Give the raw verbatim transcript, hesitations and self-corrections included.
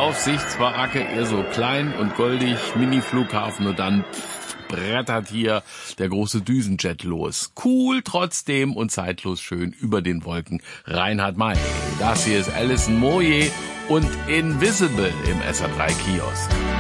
Aufsichtsbaracke, eher so klein und goldig, Mini-Flughafen und dann brettert hier der große Düsenjet los. Cool trotzdem und zeitlos schön über den Wolken. Reinhard May. Das hier ist Alison Moyet und Invisible im S R drei Kiosk.